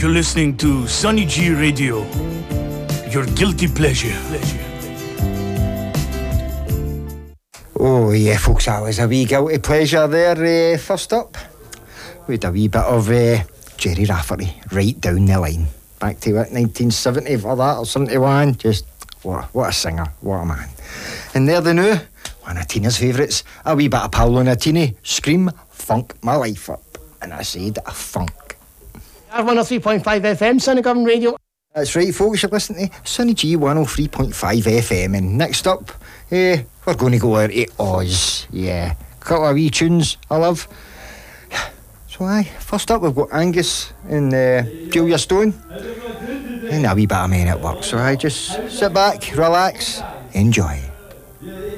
You're listening to Sunny G Radio, your guilty pleasure. Oh yeah, folks, that was a wee guilty pleasure there. First up, we had a wee bit of Jerry Rafferty, Right Down the Line. Back to what, 1970 for that, or 71. Just, what a singer, what a man. And there the new, one of Tina's favourites, a wee bit of Paolo Nutini, Scream, Funk My Life Up. And I said a funk. R103.5 FM, Sunny Government Radio. That's right, folks, you're listening to Sunny G 103.5 FM. And next up, we're going to go out to Oz. Yeah, a couple of wee tunes I love. So first up we've got Angus and Julia Stone. And a wee bit of Men at Work. So just sit back, relax, enjoy.